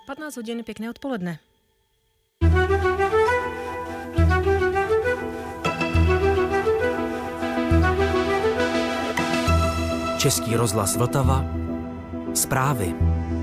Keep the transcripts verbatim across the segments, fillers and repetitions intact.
patnáct hodin, pěkné odpoledne. Český rozhlas Vltava. Zprávy.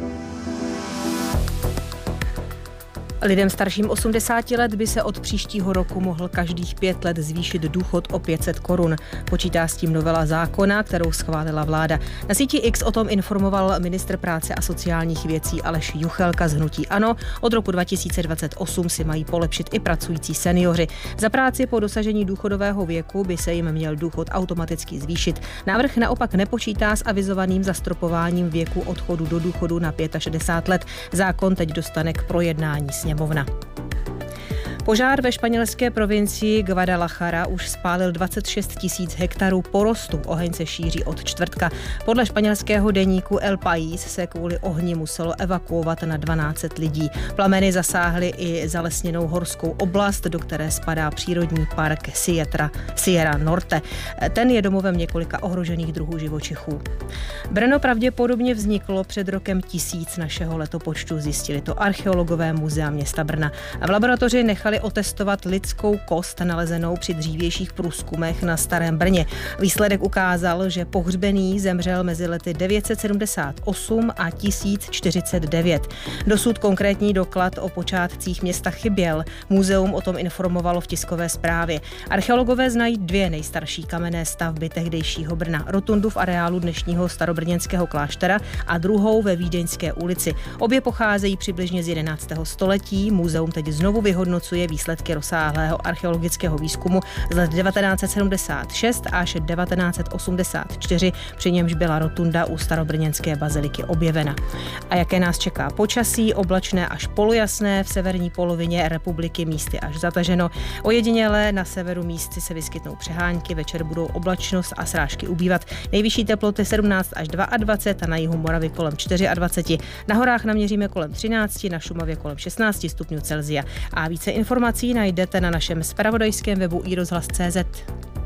Lidem starším osmdesáti let by se od příštího roku mohl každých pět let zvýšit důchod o pět set korun. Počítá s tím novela zákona, kterou schválila vláda. Na síti X o tom informoval ministr práce a sociálních věcí Aleš Juchelka z hnutí ANO. Od roku dva tisíce dvacet osm si mají polepšit i pracující seniori. Za práci po dosažení důchodového věku by se jim měl důchod automaticky zvýšit. Návrh naopak nepočítá s avizovaným zastropováním věku odchodu do důchodu na šedesát pět let. Zákon teď dostane k projednání sněmovna. Požár ve španělské provincii Guadalajara už spálil dvacet šest tisíc hektarů porostu. Oheň se šíří od čtvrtka. Podle španělského deníku El País se kvůli ohni muselo evakuovat na dvanáct set lidí. Plameny zasáhly i zalesněnou horskou oblast, do které spadá přírodní park Sierra, Sierra Norte. Ten je domovem několika ohrožených druhů živočichů. Brno pravděpodobně vzniklo před rokem tisíc našeho letopočtu, zjistili to archeologové muzea města Brna. V laboratoři nechali otestovat lidskou kost nalezenou při dřívějších průzkumech na Starém Brně. Výsledek ukázal, že pohřbený zemřel mezi lety devět set sedmdesát osm a tisíc čtyřicet devět. Dosud konkrétní doklad o počátcích města chyběl. Muzeum o tom informovalo v tiskové zprávě. Archeologové znají dvě nejstarší kamenné stavby tehdejšího Brna. Rotundu v areálu dnešního starobrněnského kláštera a druhou ve Vídeňské ulici. Obě pocházejí přibližně z jedenáctého století. Muzeum teď znovu vyhodnocuje výsledky rozsáhlého archeologického výzkumu z let devatenáct set sedmdesát šest až devatenáct set osmdesát čtyři, při němž byla rotunda u starobrněnské baziliky objevena. A jaké nás čeká počasí? Oblačné až polojasné, v severní polovině republiky místy až zataženo. Ojediněle na severu místy se vyskytnou přehánky, večer budou oblačnost a srážky ubývat. Nejvyšší teploty sedmnáct až dvacet dva a na jihu Moravy kolem dvacet čtyři. Na horách naměříme kolem třináct, na Šumavě kolem šestnáct stupňů Celsia. A více informací najdete na našem zpravodajském webu i rozhlas tečka cé zet.